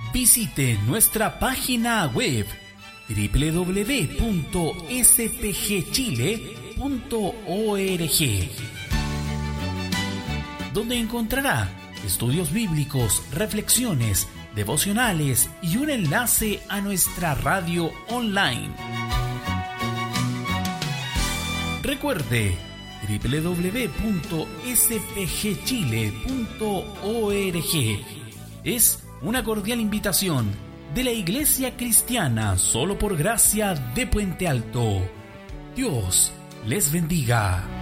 Visite nuestra página web www.spgchile.org, donde encontrará estudios bíblicos, reflexiones, devocionales y un enlace a nuestra radio online. Recuerde www.spgchile.org. Es una cordial invitación de la Iglesia Cristiana Solo por Gracia de Puente Alto. Dios les bendiga.